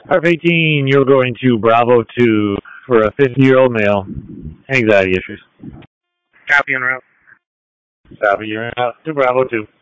RF-18, you're going to Bravo 2 for a 50-year-old male. Anxiety issues. Copy en route. Copy, you're out to Bravo 2.